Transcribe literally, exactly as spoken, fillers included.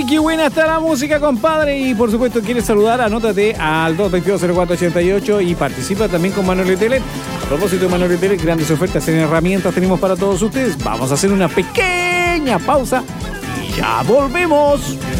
qué buena está la música, compadre. Y por supuesto, quieres saludar, anótate al dos dos dos, cero cuatro ocho ocho y participa también con Manuel Telet. A propósito de Manuel Telet, grandes ofertas en herramientas tenemos para todos ustedes. Vamos a hacer una pequeña pausa y ya volvemos.